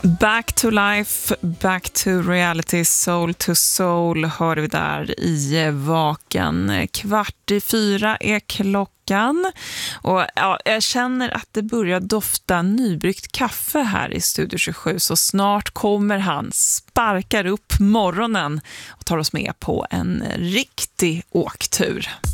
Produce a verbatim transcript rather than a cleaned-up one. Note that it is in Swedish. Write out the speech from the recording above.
Back to life, back to reality, soul to soul hör vi där i Vaken. Kvart i fyra är klockan och ja, jag känner att det börjar dofta nybryggt kaffe här i Studio tjugosju, så snart kommer han, sparkar upp morgonen och tar oss med på en riktig åktur.